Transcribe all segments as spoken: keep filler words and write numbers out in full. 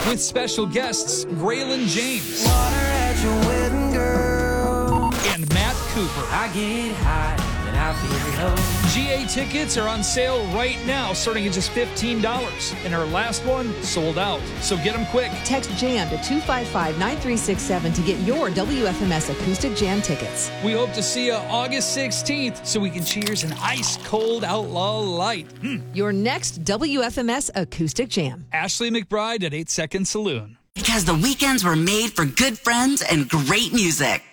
with special guests Graylin James Water at your wedding, girl. and Matt Cooper. I get high and I feel low. G A tickets are on sale right now, starting at just fifteen dollars. And our last one sold out, so get them quick. Text JAM to two five five, nine three six seven to get your W F M S Acoustic Jam tickets. We hope to see you August sixteenth so we can cheers an ice-cold Outlaw Light. Mm. Your next W F M S Acoustic Jam. Ashley McBride at eight second Saloon. Because the weekends were made for good friends and great music.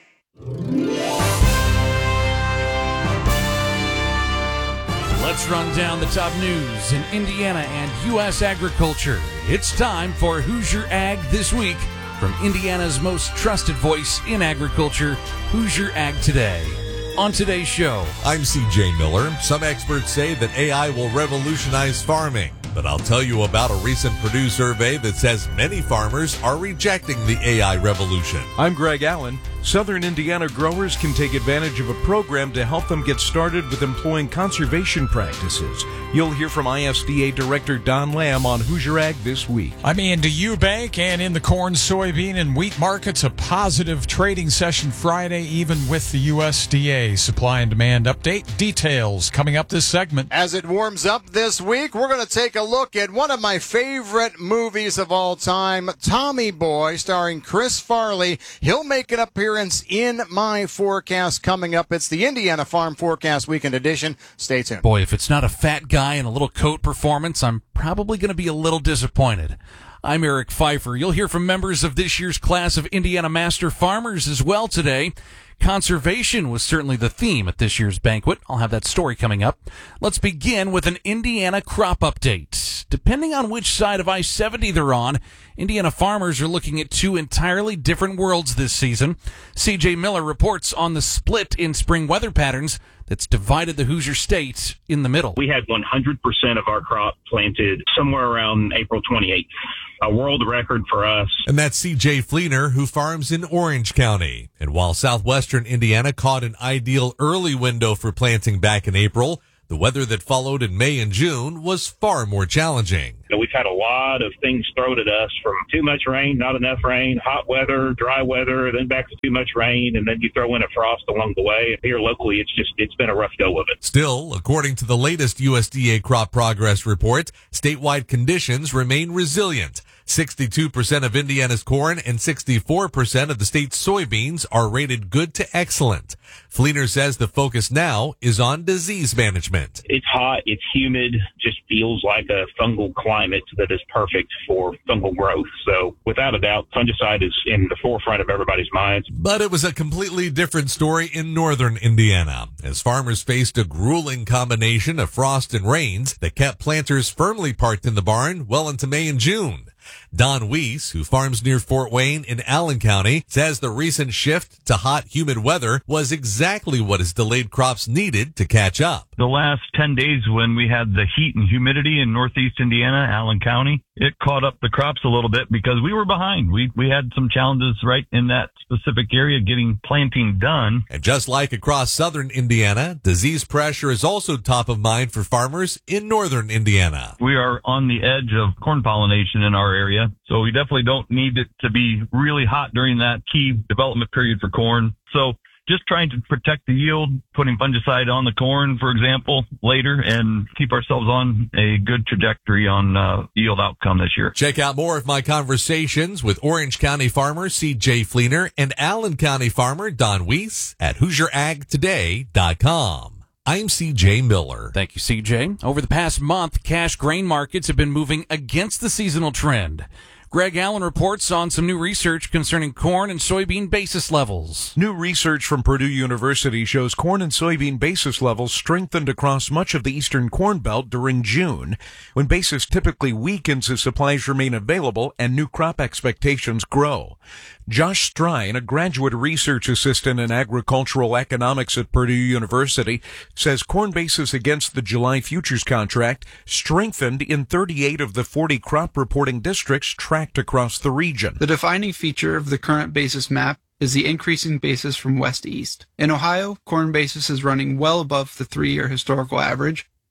Let's run down the top news in Indiana and U S agriculture. It's time for Hoosier Ag This Week. From Indiana's most trusted voice in agriculture, Hoosier Ag Today. On today's show, I'm C J Miller. Some experts say that A I will revolutionize farming, but I'll tell you about a recent Purdue survey that says many farmers are rejecting the A I revolution. I'm Greg Allen. Southern Indiana growers can take advantage of a program to help them get started with employing conservation practices. You'll hear from I S D A Director Don Lamb on Hoosier Ag This Week. I'm Andy Eubank, and in the corn, soybean, and wheat markets, a positive trading session Friday, even with the U S D A. Supply and demand update. Details coming up this segment. As it warms up this week, we're going to take a look at one of my favorite movies of all time, Tommy Boy, starring Chris Farley. He'll make an appearance in my forecast coming up. It's the Indiana Farm Forecast Weekend Edition. Stay tuned. boy, if it's not a fat guy in a little coat performance, I'm probably going to be a little disappointed. I'm Eric Pfeiffer. You'll hear from members of this year's class of Indiana Master Farmers as well today. Conservation was certainly the theme at this year's banquet. I'll have that story coming up. Let's begin with an Indiana crop update. Depending on which side of I seventy they're on, Indiana farmers are looking at two entirely different worlds this season. C J Miller reports on the split in spring weather patterns that's divided the Hoosier State in the middle. We had one hundred percent of our crop planted somewhere around April twenty-eighth. A world record for us. And that's C J Fleener, who farms in Orange County. And while southwestern Indiana caught an ideal early window for planting back in April, the weather that followed in May and June was far more challenging. You know, we've had a lot of things thrown at us, from too much rain, not enough rain, hot weather, dry weather, then back to too much rain, and then you throw in a frost along the way. And here locally, it's just, it's been a rough go of it. Still, according to the latest U S D A crop progress report, statewide conditions remain resilient. sixty-two percent of Indiana's corn and sixty-four percent of the state's soybeans are rated good to excellent. Fleener says the focus now is on disease management. It's hot, it's humid, just feels like a fungal climate that is perfect for fungal growth. So without a doubt, fungicide is in the forefront of everybody's minds. But it was a completely different story in northern Indiana, as farmers faced a grueling combination of frost and rains that kept planters firmly parked in the barn well into May and June. Don Weiss, who farms near Fort Wayne in Allen County, says the recent shift to hot, humid weather was exactly what his delayed crops needed to catch up. The last ten days when we had the heat and humidity in northeast Indiana, Allen County, it caught up the crops a little bit because we were behind. We we had some challenges right in that specific area getting planting done. And just like across southern Indiana, disease pressure is also top of mind for farmers in northern Indiana. We are on the edge of corn pollination in our area, so we definitely don't need it to be really hot during that key development period for corn. So just trying to protect the yield, putting fungicide on the corn, for example, later, and keep ourselves on a good trajectory on uh, yield outcome this year. Check out more of my conversations with Orange County farmer C J Fleener and Allen County farmer Don Weiss at Hoosier Ag Today dot com. I'm C J Miller. Thank you, C J. Over the past month, cash grain markets have been moving against the seasonal trend. Greg Allen reports on some new research concerning corn and soybean basis levels. New research from Purdue University shows corn and soybean basis levels strengthened across much of the eastern corn belt during June, when basis typically weakens as supplies remain available and new crop expectations grow. Josh Strine, a graduate research assistant in agricultural economics at Purdue University, says corn basis against the July futures contract strengthened in thirty-eight of the forty crop reporting districts tracked across the region. The defining feature of the current basis map is the increasing basis from west to east. In Ohio, corn basis is running well above the three-year historical average,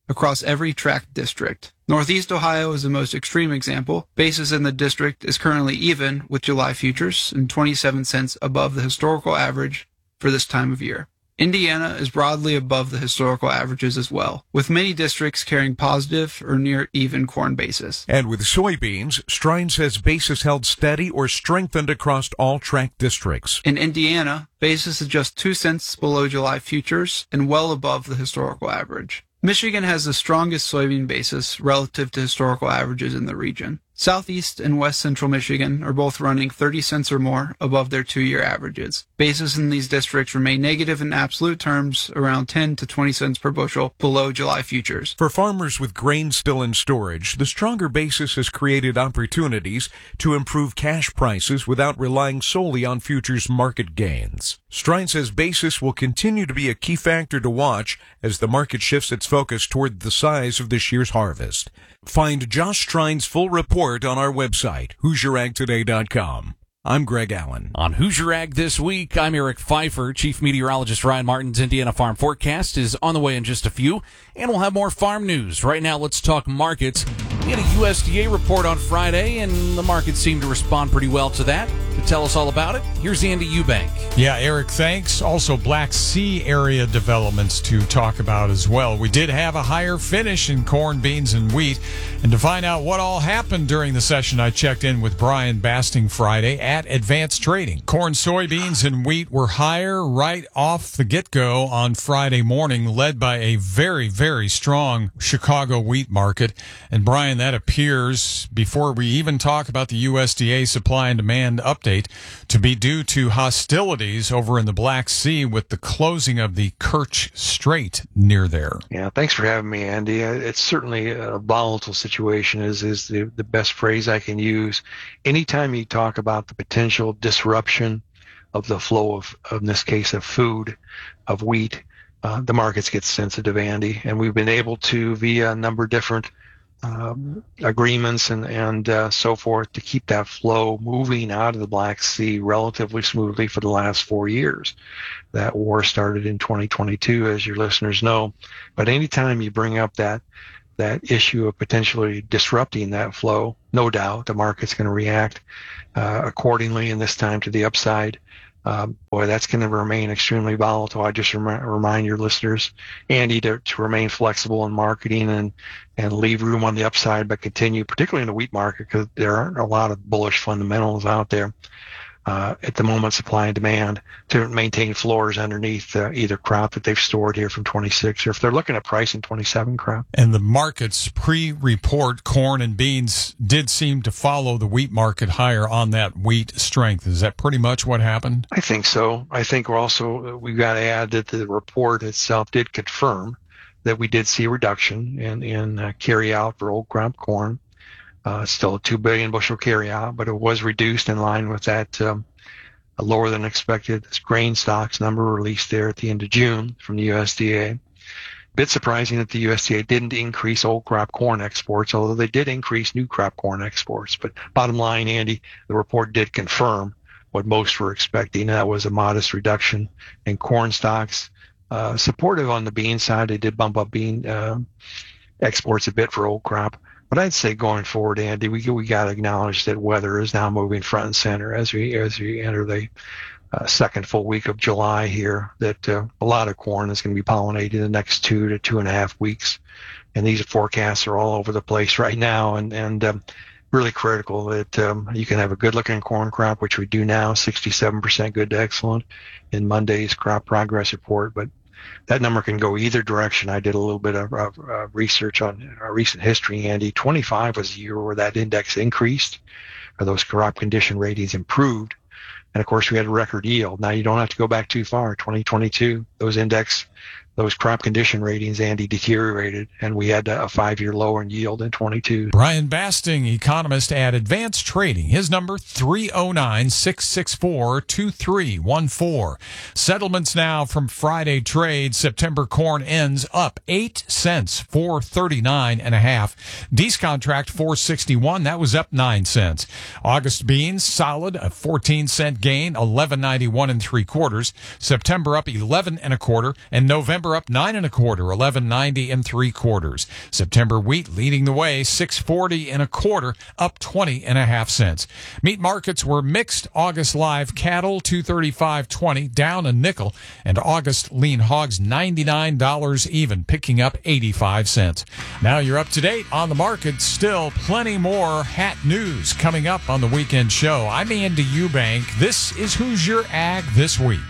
across every tracked district. Northeast Ohio is the most extreme example. Basis in the district is currently even with July futures and twenty-seven cents above the historical average for this time of year. Indiana is broadly above the historical averages as well, with many districts carrying positive or near even corn basis. And with soybeans, Strine says basis held steady or strengthened across all track districts. In Indiana, basis is just two cents below July futures and well above the historical average. Michigan has the strongest soybean basis relative to historical averages in the region. Southeast and West Central Michigan are both running thirty cents or more above their two-year averages. Basis in these districts remain negative in absolute terms, around ten to twenty cents per bushel below July futures. For farmers with grain still in storage, the stronger basis has created opportunities to improve cash prices without relying solely on futures market gains. Strine says basis will continue to be a key factor to watch as the market shifts its focus toward the size of this year's harvest. Find Josh Strine's full report on our website, Hoosier Ag Today dot com. I'm Greg Allen. On Hoosier Ag This Week, I'm Eric Pfeiffer. Chief Meteorologist Ryan Martin's Indiana Farm Forecast is on the way in just a few, and we'll have more farm news. Right now, let's talk markets. We had a U S D A report on Friday, and the market seemed to respond pretty well to that. To tell us all about it, here's Andy Eubank. Yeah, Eric, thanks. Also, Black Sea area developments to talk about as well. We did have a higher finish in corn, beans, and wheat. And to find out what all happened during the session, I checked in with Brian Basting Friday at Advanced Trading. Corn, soybeans, and wheat were higher right off the get-go on Friday morning, led by a very, very strong Chicago wheat market. And Brian, that appears, before we even talk about the U S D A supply and demand update, to be due to hostilities over in the Black Sea with the closing of the Kerch Strait near there. Yeah, thanks for having me, Andy. It's certainly a volatile situation is, is the, the best phrase I can use. Anytime you talk about the potential disruption of the flow of, in this case, of food, of wheat, uh, the markets get sensitive, Andy. And we've been able to, via a number of different Um, agreements and, and uh, so forth, to keep that flow moving out of the Black Sea relatively smoothly for the last four years. That war started in twenty twenty-two, as your listeners know. But anytime you bring up that that issue of potentially disrupting that flow, no doubt the market's going to react uh, accordingly, and this time to the upside. Um, boy, that's going to remain extremely volatile. I just rem- remind your listeners, Andy, to, to remain flexible in marketing and, and leave room on the upside, but continue, particularly in the wheat market, because there aren't a lot of bullish fundamentals out there uh, at the moment, supply and demand, to maintain floors underneath uh, either crop that they've stored here from twenty-six, or if they're looking at pricing twenty-seven crop. And the markets pre-report, corn and beans did seem to follow the wheat market higher on that wheat strength. Is that pretty much what happened? I think so. I think we're also, we've got to add that the report itself did confirm that we did see a reduction in, in uh, carry out for old crop corn. Uh, still a two billion bushel carry out, but it was reduced in line with that um, a lower than expected grain stocks number released there at the end of June from the U S D A. A bit surprising that the U S D A didn't increase old crop corn exports, although they did increase new crop corn exports. But bottom line, Andy, the report did confirm what most were expecting. That was a modest reduction in corn stocks. Uh, supportive on the bean side, they did bump up bean uh, exports a bit for old crop. But I'd say going forward, Andy, we we got to acknowledge that weather is now moving front and center as we as we enter the uh, second full week of July here. That uh, a lot of corn is going to be pollinated in the next two to two and a half weeks, and these forecasts are all over the place right now, and and um, really critical that um, you can have a good-looking corn crop, which we do now, sixty-seven percent good to excellent in Monday's crop progress report, but that number can go either direction. I did a little bit of uh, uh, research on our recent history, Andy. twenty-five was a year where that index increased, or those crop condition ratings improved. And, of course, we had a record yield. Now, you don't have to go back too far. twenty twenty-two, those index, those crop condition ratings, Andy, deteriorated, and we had a five-year lower in yield in twenty-two. Brian Basting, economist at Advanced Trading. His number, three oh nine, six six four, two three one four. Settlements now from Friday trade. September corn ends up eight cents, four thirty-nine and a half. Dees contract four sixty-one. That was up nine cents. August beans solid, a fourteen cent gain, eleven ninety-one and three quarters. September up eleven and a quarter, and November November up nine and a quarter, eleven ninety and three quarters. September wheat leading the way, six forty and a quarter, up twenty and a half cents. Meat markets were mixed. August live cattle two thirty-five twenty, down a nickel, and August lean hogs ninety-nine dollars even, picking up eighty-five cents. Now you're up to date on the market. Still plenty more hat news coming up on the weekend show. I'm Andy Eubank. This is Hoosier Ag This Week.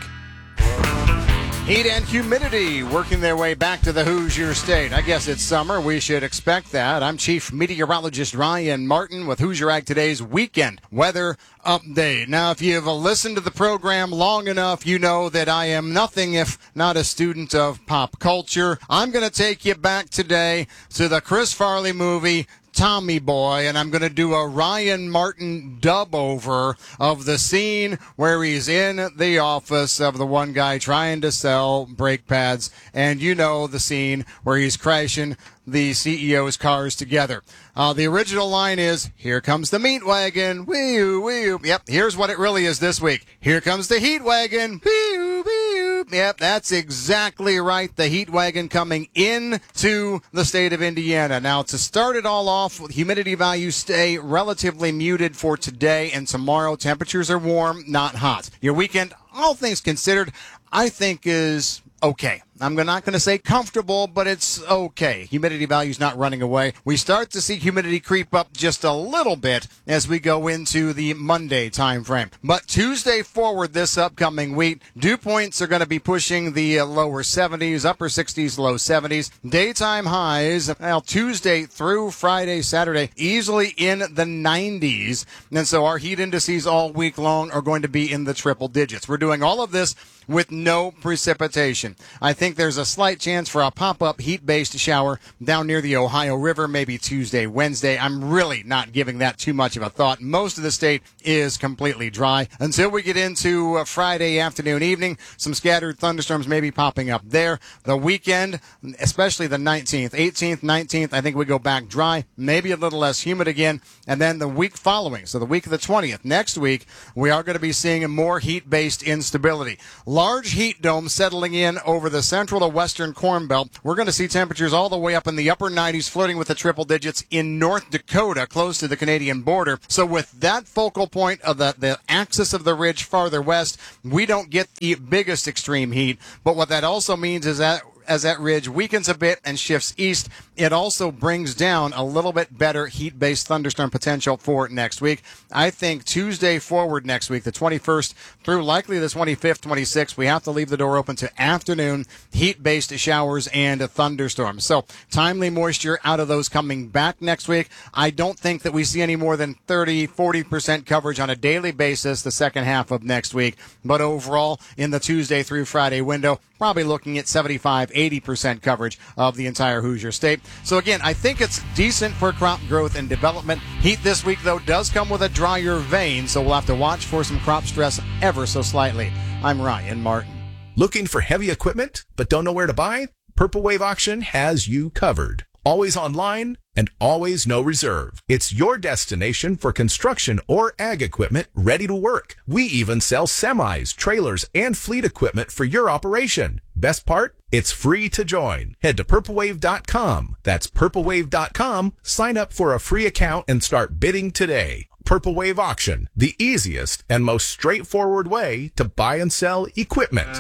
Heat and humidity working their way back to the Hoosier State. I guess it's summer. We should expect that. I'm Chief Meteorologist Ryan Martin with Hoosier Ag Today's weekend weather update. Now, if you've listened to the program long enough, you know that I am nothing if not a student of pop culture. I'm going to take you back today to the Chris Farley movie, Tommy Boy, and I'm going to do a Ryan Martin dub over of the scene where he's in the office of the one guy trying to sell brake pads, and you know the scene where he's crashing the C E O's cars together. Uh, the original line is, "Here comes the meat wagon, wee-oo, wee-oo." Yep, here's what it really is this week. "Here comes the heat wagon, wee-oo, wee-oo." Yep, that's exactly right. The heat wagon coming into the state of Indiana. Now, to start it all off, humidity values stay relatively muted for today and tomorrow. Temperatures are warm, not hot. Your weekend, all things considered, I think is okay. I'm not going to say comfortable, but it's okay. Humidity value's not running away. We start to see humidity creep up just a little bit as we go into the Monday time frame. But Tuesday forward this upcoming week, dew points are going to be pushing the lower seventies, upper sixties, low seventies. Daytime highs, well, Tuesday through Friday, Saturday, easily in the nineties. And so our heat indices all week long are going to be in the triple digits. We're doing all of this with no precipitation. I think there's a slight chance for a pop-up heat-based shower down near the Ohio River, maybe Tuesday, Wednesday. I'm really not giving that too much of a thought. Most of the state is completely dry until we get into uh, Friday afternoon, evening. Some scattered thunderstorms may be popping up there. The weekend, especially the nineteenth, eighteenth, nineteenth, I think we go back dry, maybe a little less humid again. And then the week following, so the week of the twentieth, next week, we are going to be seeing more heat-based instability. Large heat dome settling in over the central to western Corn Belt. We're going to see temperatures all the way up in the upper nineties, flirting with the triple digits in North Dakota, close to the Canadian border. So with that focal point of the, the axis of the ridge farther west, we don't get the biggest extreme heat. But what that also means is that as that ridge weakens a bit and shifts east, it also brings down a little bit better heat-based thunderstorm potential for next week. I think Tuesday forward next week, the twenty-first through likely the twenty-fifth, twenty-sixth, we have to leave the door open to afternoon heat-based showers and thunderstorms. So timely moisture out of those coming back next week. I don't think that we see any more than thirty, forty percent coverage on a daily basis the second half of next week. But overall, in the Tuesday through Friday window, probably looking at seventy-five, eighty percent coverage of the entire Hoosier State. So again, I think it's decent for crop growth and development. Heat this week, though, does come with a drier vein, so we'll have to watch for some crop stress ever so slightly. I'm Ryan Martin. Looking for heavy equipment but don't know where to buy? Purple Wave Auction has you covered. Always online and always no reserve. It's your destination for construction or ag equipment ready to work. We even sell semis, trailers, and fleet equipment for your operation. Best part? It's free to join. Head to purple wave dot com. That's purple wave dot com. Sign up for a free account and start bidding today. Purple Wave Auction, the easiest and most straightforward way to buy and sell equipment.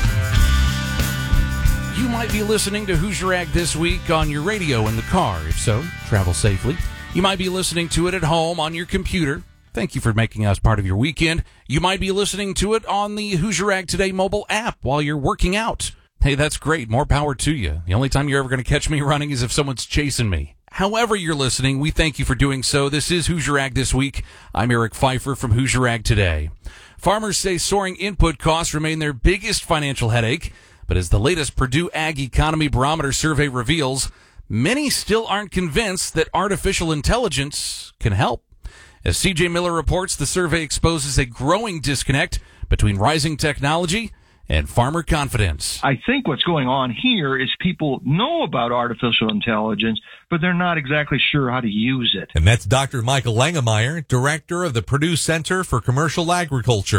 You might be listening to Hoosier Ag This Week on your radio in the car. If so, travel safely. You might be listening to it at home on your computer. Thank you for making us part of your weekend. You might be listening to it on the Hoosier Ag Today mobile app while you're working out. Hey, that's great. More power to you. The only time you're ever going to catch me running is if someone's chasing me. However you're listening, we thank you for doing so. This is Hoosier Ag This Week. I'm Eric Pfeiffer from Hoosier Ag Today. Farmers say soaring input costs remain their biggest financial headache. But as the latest Purdue Ag Economy Barometer survey reveals, many still aren't convinced that artificial intelligence can help. As C J Miller reports, the survey exposes a growing disconnect between rising technology and farmer confidence. I think what's going on here is people know about artificial intelligence, but they're not exactly sure how to use it. And that's Doctor Michael Langemeyer, director of the Purdue Center for Commercial Agriculture.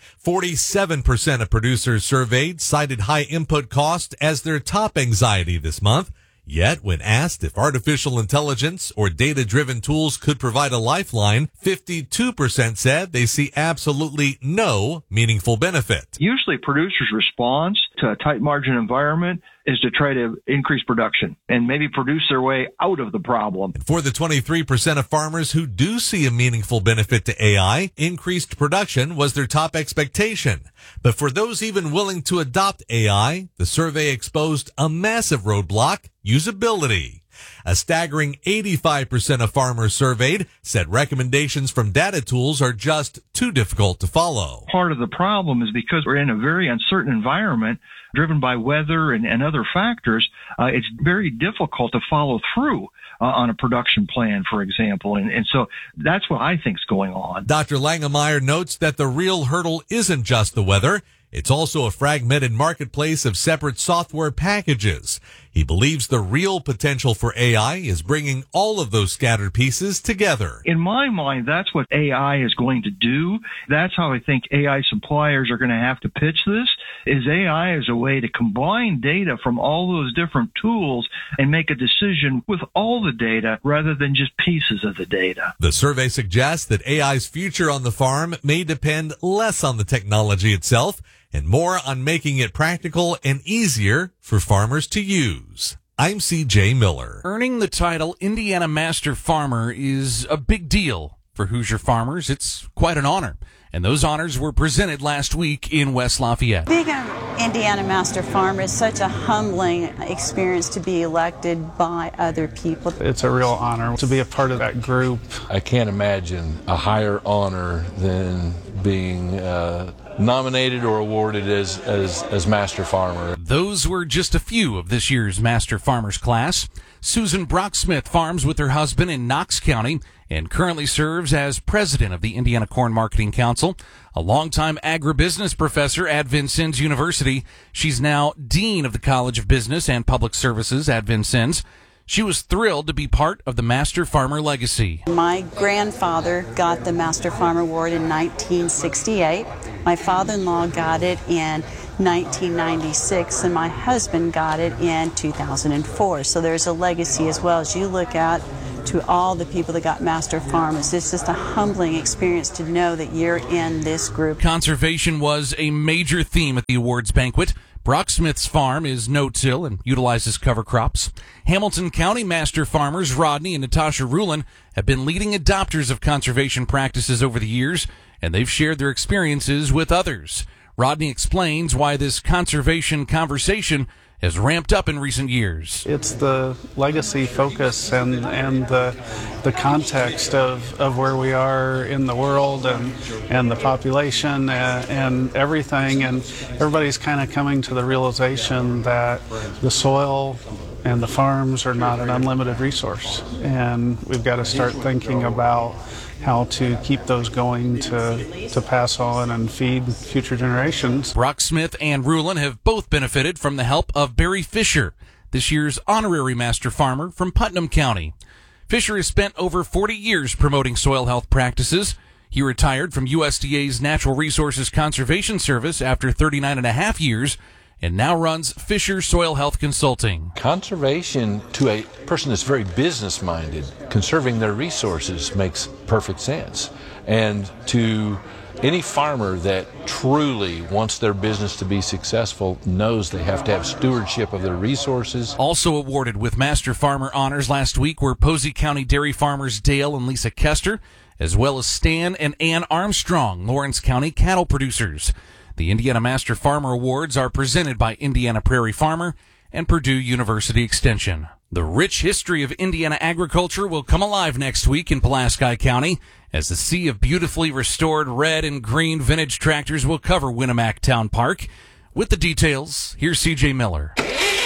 forty-seven percent of producers surveyed cited high input cost as their top anxiety this month. Yet, when asked if artificial intelligence or data-driven tools could provide a lifeline, fifty-two percent said they see absolutely no meaningful benefit. Usually producers' response to a tight margin environment is to try to increase production and maybe produce their way out of the problem. And for the twenty-three percent of farmers who do see a meaningful benefit to A I, increased production was their top expectation. But for those even willing to adopt A I, the survey exposed a massive roadblock: usability. A staggering eighty-five percent of farmers surveyed said recommendations from data tools are just too difficult to follow. Part of the problem is because we're in a very uncertain environment driven by weather and, and other factors. Uh, it's very difficult to follow through uh, on a production plan, for example. And, and so that's what I think is going on. Doctor Langemeyer notes that the real hurdle isn't just the weather. It's also a fragmented marketplace of separate software packages. He believes the real potential for A I is bringing all of those scattered pieces together. In my mind, that's what A I is going to do. That's how I think A I suppliers are going to have to pitch this, is A I as a way to combine data from all those different tools and make a decision with all the data rather than just pieces of the data. The survey suggests that A I's future on the farm may depend less on the technology itself and more on making it practical and easier for farmers to use. I'm C J Miller. Earning the title Indiana Master Farmer is a big deal for Hoosier farmers. It's quite an honor. And those honors were presented last week in West Lafayette. Being an Indiana Master Farmer is such a humbling experience to be elected by other people. It's a real honor to be a part of that group. I can't imagine a higher honor than being uh, nominated or awarded as, as, as Master Farmer. Those were just a few of this year's Master Farmers class. Susan Brocksmith farms with her husband in Knox County and currently serves as president of the Indiana Corn Marketing Council. A longtime agribusiness professor at Vincennes University, she's now dean of the College of Business and Public Services at Vincennes. She was thrilled to be part of the Master Farmer legacy. My grandfather got the Master Farmer Award in nineteen sixty-eight. My father-in-law got it in nineteen ninety-six, and my husband got it in two thousand four. So there's a legacy as well. As you look at to all the people that got Master Farmers, it's just a humbling experience to know that you're in this group. Conservation was a major theme at the awards banquet. Brocksmith's farm is no-till and utilizes cover crops. Hamilton County Master Farmers Rodney and Natasha Rulin have been leading adopters of conservation practices over the years, and they've shared their experiences with others. Rodney explains why this conservation conversation has ramped up in recent years. It's the legacy focus and and the the context of, of where we are in the world and and the population and, and everything, and everybody's kind of coming to the realization that the soil and the farms are not an unlimited resource, and we've got to start thinking about how to keep those going to to pass on and feed future generations. Brocksmith and Rulin have both benefited from the help of Barry Fisher, this year's honorary Master Farmer from Putnam County. Fisher has spent over forty years promoting soil health practices. He retired from U S D A's Natural Resources Conservation Service after thirty-nine and a half years and now runs Fisher Soil Health Consulting. Conservation, to a person that's very business-minded, conserving their resources makes perfect sense. And to any farmer that truly wants their business to be successful knows they have to have stewardship of their resources. Also awarded with Master Farmer honors last week were Posey County dairy farmers Dale and Lisa Kester, as well as Stan and Ann Armstrong, Lawrence County cattle producers. The Indiana Master Farmer Awards are presented by Indiana Prairie Farmer and Purdue University Extension. The rich history of Indiana agriculture will come alive next week in Pulaski County as the sea of beautifully restored red and green vintage tractors will cover Winnemac Town Park. With the details, here's C J Miller.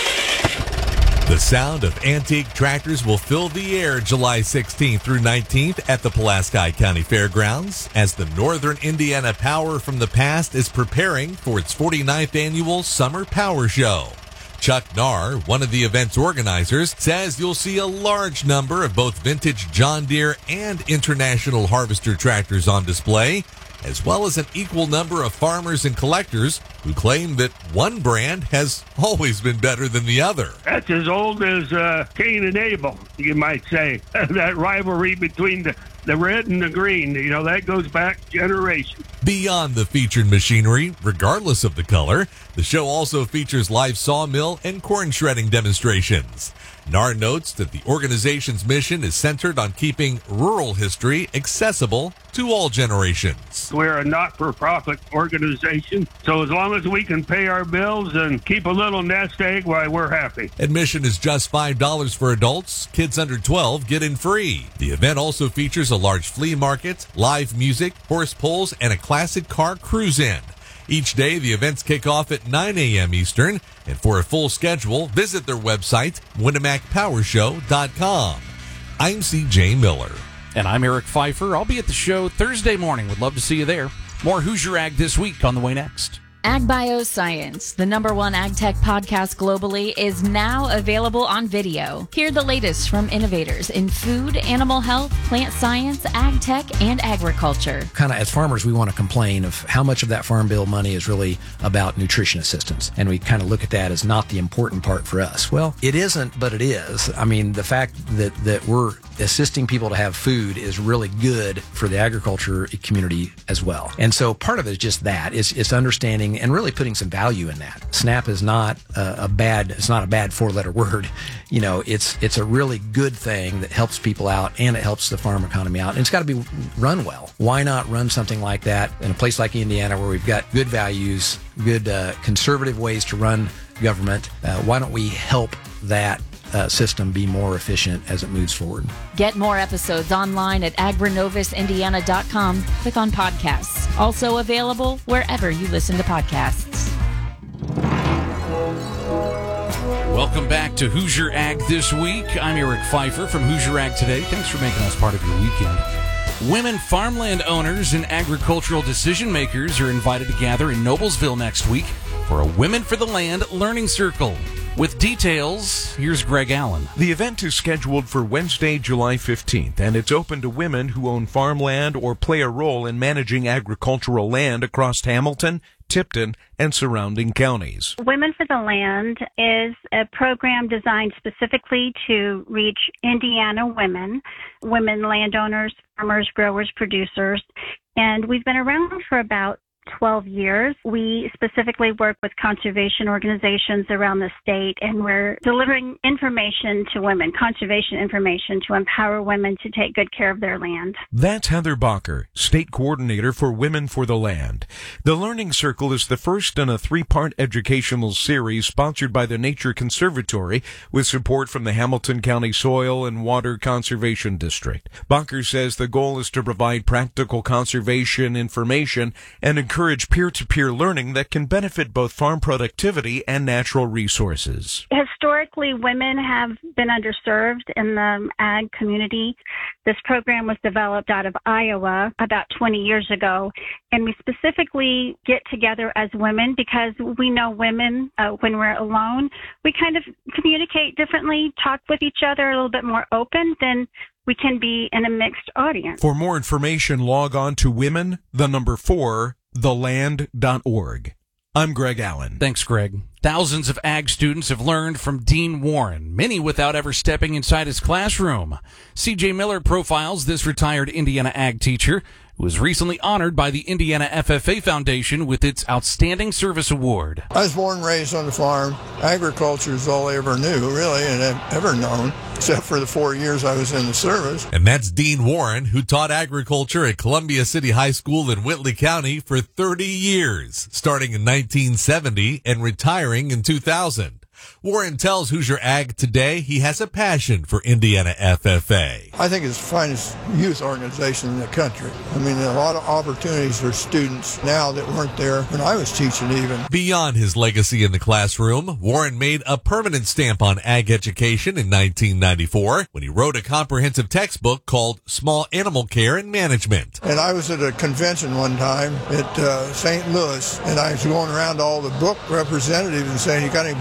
The sound of antique tractors will fill the air July sixteenth through nineteenth at the Pulaski County Fairgrounds as the Northern Indiana Power from the Past is preparing for its forty-ninth annual Summer Power Show. Chuck Narr, one of the event's organizers, says you'll see a large number of both vintage John Deere and International Harvester tractors on display. as well as an equal number of farmers and collectors who claim that one brand has always been better than the other. That's as old as uh, Cain and Abel, you might say. That rivalry between the, the red and the green, you know, that goes back generations. Beyond the featured machinery, regardless of the color, the show also features live sawmill and corn shredding demonstrations. N A R notes that the organization's mission is centered on keeping rural history accessible to all generations. We're a not-for-profit organization, so as long as we can pay our bills and keep a little nest egg, why, we're happy. Admission is just five dollars for adults. Kids under twelve get in free. The event also features a large flea market, live music, horse pulls, and a classic car cruise-in. Each day, the events kick off at nine a.m. Eastern, and for a full schedule, visit their website, Winnemac Power Show dot com. I'm C J Miller. And I'm Eric Pfeiffer. I'll be at the show Thursday morning. Would love to see you there. More Hoosier Ag this week on the way next. Ag Bioscience, the number one ag tech podcast globally, is now available on video. Hear the latest from innovators in food, animal health, plant science, ag tech, and agriculture. Kind of as farmers, we want to complain of how much of that farm bill money is really about nutrition assistance. And we kind of look at that as not the important part for us. Well, it isn't, but it is. I mean, the fact that, that we're assisting people to have food is really good for the agriculture community as well. And so part of it is just that. It's, it's understanding and really putting some value in that. SNAP is not a, a bad, it's not a bad four-letter word. You know, it's it's a really good thing that helps people out and it helps the farm economy out. And it's got to be run well. Why not run something like that in a place like Indiana where we've got good values, good uh, conservative ways to run government? Uh, why don't we help that Uh, system be more efficient as it moves forward? Get more episodes online at agrinovis indiana dot com. Click on podcasts. Also available wherever you listen to podcasts. Welcome back to Hoosier Ag This Week. I'm Eric Pfeiffer from Hoosier Ag Today. Thanks for making us part of your weekend. Women farmland owners and agricultural decision makers are invited to gather in Noblesville next week for a Women for the Land Learning Circle. With details, here's Greg Allen. The event is scheduled for Wednesday, July fifteenth, and it's open to women who own farmland or play a role in managing agricultural land across Hamilton, Tipton, and surrounding counties. Women for the Land is a program designed specifically to reach Indiana women, women landowners, farmers, growers, producers, and we've been around for about twelve years. We specifically work with conservation organizations around the state, and we're delivering information to women, conservation information to empower women to take good care of their land. That's Heather Bacher, State Coordinator for Women for the Land. The Learning Circle is the first in a three-part educational series sponsored by the Nature Conservatory with support from the Hamilton County Soil and Water Conservation District. Bacher says the goal is to provide practical conservation information and encourage encourage peer-to-peer learning that can benefit both farm productivity and natural resources. Historically, women have been underserved in the ag community. This program was developed out of Iowa about twenty years ago, and we specifically get together as women because we know women, uh, when we're alone, we kind of communicate differently, talk with each other a little bit more open than we can be in a mixed audience. For more information, log on to women, the number four, the land dot org. I'm Greg Allen. Thanks, Greg. Thousands of ag students have learned from Dean Warren, many without ever stepping inside his classroom. C J Miller profiles this retired Indiana ag teacher who was recently honored by the Indiana F F A Foundation with its Outstanding Service Award. I was born and raised on the farm. Agriculture is all I ever knew, really, and I've ever known, except for the four years I was in the service. And that's Dean Warren, who taught agriculture at Columbia City High School in Whitley County for thirty years, starting in nineteen seventy and retiring in two thousand. Warren tells Hoosier Ag Today he has a passion for Indiana F F A. I think it's the finest youth organization in the country. I mean, there are a lot of opportunities for students now that weren't there when I was teaching even. Beyond his legacy in the classroom, Warren made a permanent stamp on ag education in nineteen ninety-four when he wrote a comprehensive textbook called Small Animal Care and Management. And I was at a convention one time at uh, Saint Louis, and I was going around to all the book representatives and saying, you got any books on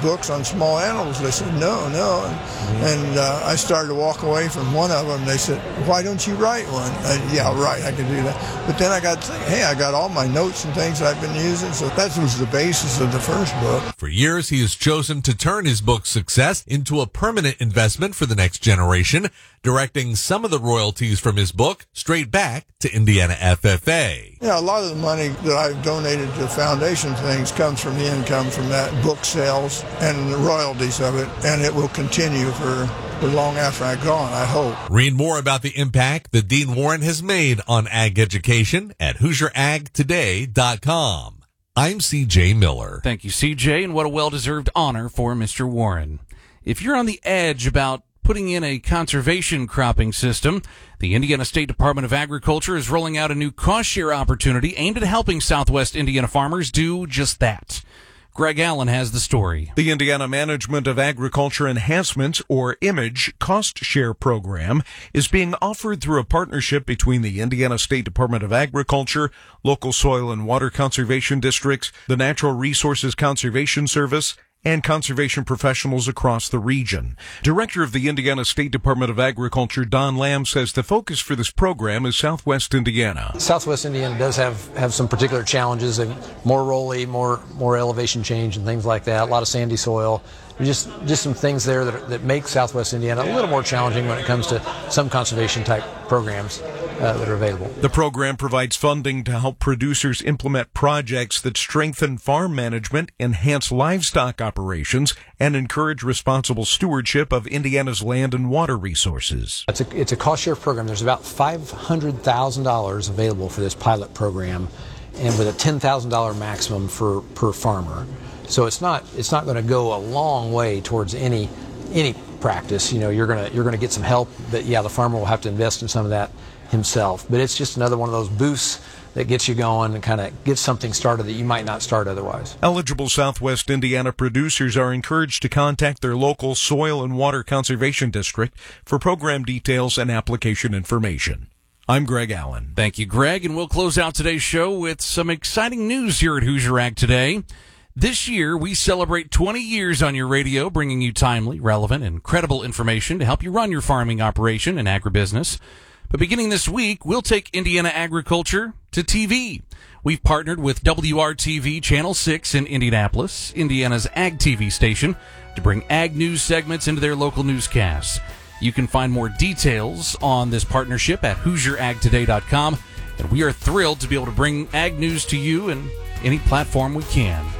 small animals. They said, no, no. And, and uh, I started to walk away from one of them. They said, why don't you write one? I, yeah, right, I can do that. But then I got to think, hey, I got all my notes and things I've been using. So that was the basis of the first book. For years, he has chosen to turn his book's success into a permanent investment for the next generation, directing some of the royalties from his book straight back to Indiana F F A. Yeah, a lot of the money that I've donated to foundation things comes from the income from that book sales and the royalties of it, and it will continue for, for long after I'm gone, I hope. Read more about the impact that Dean Warren has made on ag education at Hoosier Ag Today dot com. I'm C J Miller. Thank you, C J, and what a well-deserved honor for Mister Warren. If you're on the edge about putting in a conservation cropping system, the Indiana State Department of Agriculture is rolling out a new cost-share opportunity aimed at helping Southwest Indiana farmers do just that. Greg Allen has the story. The Indiana Management of Agriculture Enhancement, or IMAGE, cost share program is being offered through a partnership between the Indiana State Department of Agriculture, local soil and water conservation districts, the Natural Resources Conservation Service, and conservation professionals across the region. Director of the Indiana State Department of Agriculture, Don Lamb, says the focus for this program is Southwest Indiana. Southwest Indiana does have, have some particular challenges, and more rolly, more more elevation change and things like that, a lot of sandy soil. Just just some things there that, that make Southwest Indiana a little more challenging when it comes to some conservation type programs uh, that are available. The program provides funding to help producers implement projects that strengthen farm management, enhance livestock operations, and encourage responsible stewardship of Indiana's land and water resources. It's a, it's a cost share program. There's about five hundred thousand dollars available for this pilot program, and with a ten thousand dollars maximum for per farmer. So it's not it's not going to go a long way towards any any practice. You know, you're gonna you're gonna get some help, but yeah, the farmer will have to invest in some of that himself. But it's just another one of those boosts that gets you going and kind of gets something started that you might not start otherwise. Eligible Southwest Indiana producers are encouraged to contact their local soil and water conservation district for program details and application information. I'm Greg Allen. Thank you, Greg, and we'll close out today's show with some exciting news here at Hoosier Ag Today. This year, we celebrate twenty years on your radio, bringing you timely, relevant, and credible information to help you run your farming operation and agribusiness. But beginning this week, we'll take Indiana agriculture to T V. We've partnered with W R T V Channel six in Indianapolis, Indiana's Ag T V station, to bring ag news segments into their local newscasts. You can find more details on this partnership at Hoosier Ag Today dot com, and we are thrilled to be able to bring ag news to you in any platform we can.